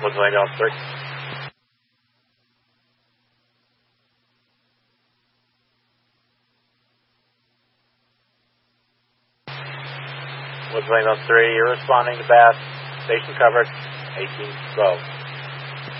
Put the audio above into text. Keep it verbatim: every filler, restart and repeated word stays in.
Woods Lane Delta three. Woods Lane Delta three, you're responding to Bass. Station covered, eighteen twelve.